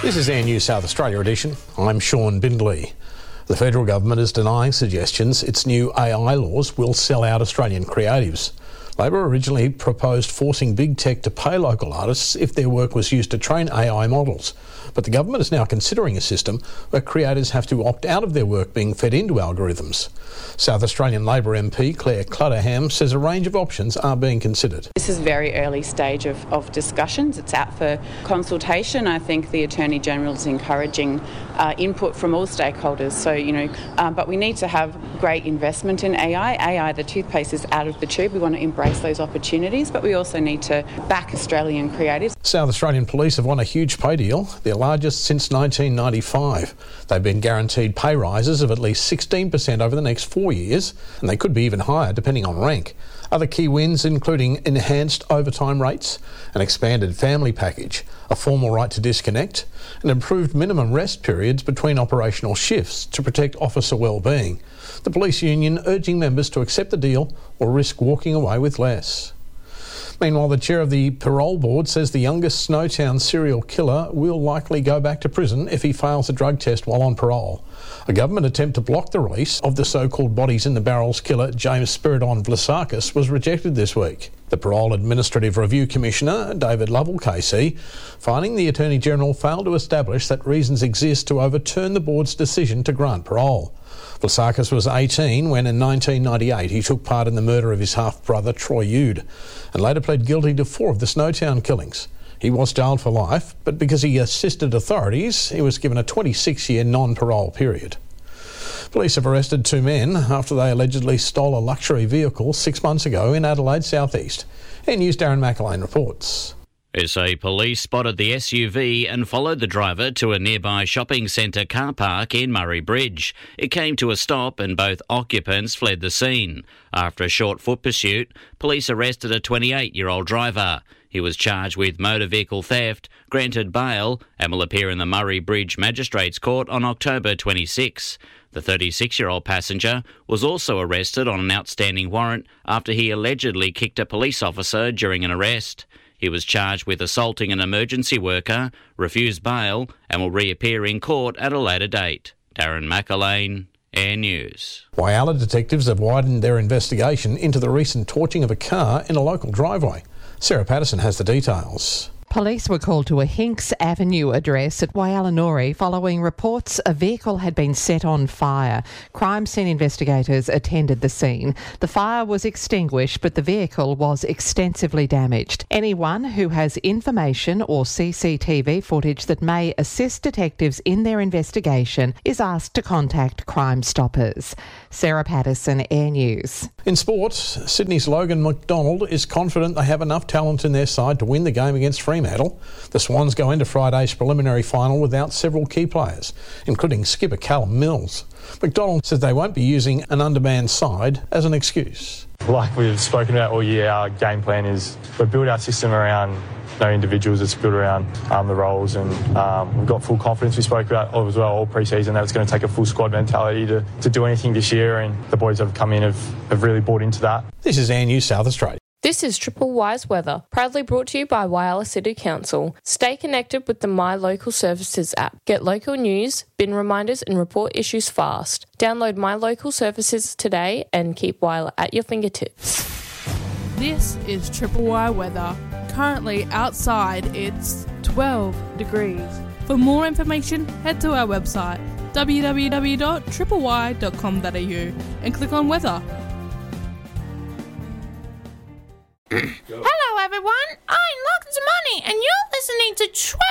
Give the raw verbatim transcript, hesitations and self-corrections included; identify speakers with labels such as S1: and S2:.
S1: This is Air News South Australia edition. I'm Sean Bindley. The federal government is denying suggestions its new A I laws will sell out Australian creatives. Labor originally proposed forcing big tech to pay local artists if their work was used to train A I models. But the government is now considering a system where creators have to opt out of their work being fed into algorithms. South Australian Labor M P Claire Clutterham says a range of options are being considered.
S2: This is very early stage of, of discussions. It's out for consultation. I think the Attorney-General is encouraging uh, input from all stakeholders. So, you know, uh, but we need to have great investment in A I. A I, the toothpaste, is out of the tube. We want to embrace those opportunities, but we also need to back Australian creatives.
S1: South Australian Police have won a huge pay deal, their largest since nineteen ninety-five. They've been guaranteed pay rises of at least sixteen percent over the next four years, and they could be even higher depending on rank. Other key wins including enhanced overtime rates, an expanded family package, a formal right to disconnect, and improved minimum rest periods between operational shifts to protect officer well-being. The police union urging members to accept the deal or risk walking away with less. Meanwhile, the chair of the parole board says the youngest Snowtown serial killer will likely go back to prison if he fails a drug test while on parole. A government attempt to block the release of the so-called bodies in the barrels killer James Spiridon Vlasakis was rejected this week. The Parole Administrative Review Commissioner, David Lovell K C, finding the Attorney-General failed to establish that reasons exist to overturn the board's decision to grant parole. Vlasakis was eighteen when in nineteen ninety-eight he took part in the murder of his half-brother Troy Yude and later pled guilty to four of the Snowtown killings. He was jailed for life, but because he assisted authorities, he was given a twenty-six year non-parole period. Police have arrested two men after they allegedly stole a luxury vehicle six months ago in Adelaide South East. Air News' Darren McElwain reports.
S3: S A Police spotted the S U V and followed the driver to a nearby shopping centre car park in Murray Bridge. It came to a stop and both occupants fled the scene. After a short foot pursuit, police arrested a twenty-eight-year-old driver. He was charged with motor vehicle theft, granted bail, and will appear in the Murray Bridge Magistrates Court on October twenty-sixth. The thirty-six-year-old passenger was also arrested on an outstanding warrant after he allegedly kicked a police officer during an arrest. He was charged with assaulting an emergency worker, refused bail, and will reappear in court at a later date. Darren McElwain, Air News.
S1: Whyalla detectives have widened their investigation into the recent torching of a car in a local driveway. Sarah Patterson has the details.
S4: Police were called to a Hinks Avenue address at Whyalla following reports a vehicle had been set on fire. Crime scene investigators attended the scene. The fire was extinguished, but the vehicle was extensively damaged. Anyone who has information or C C T V footage that may assist detectives in their investigation is asked to contact Crime Stoppers. Sarah Patterson, Air News.
S1: In sports, Sydney's Logan McDonald is confident they have enough talent in their side to win the game against Fremantle. The Swans go into Friday's preliminary final without several key players, including skipper Callum Mills. McDonald says they won't be using an undermanned side as an excuse.
S5: Like we've spoken about all year, our game plan is we build our system around no individuals, it's built around um, the roles, and um, we've got full confidence. We spoke about as well all pre-season that it's going to take a full squad mentality to, to do anything this year, and the boys have come in have, have really bought into that.
S1: This is Air News South Australia.
S6: This is Triple Wise Weather, proudly brought to you by Whyalla City Council. Stay connected with the My Local Services app. Get local news, bin reminders and report issues fast. Download My Local Services today and keep Whyalla at your fingertips.
S7: This is Triple Y Weather. Currently outside it's twelve degrees. For more information, head to our website w w w dot triple y dot com dot a u and click on weather.
S8: Hello everyone, I'm Lots Money and you're listening to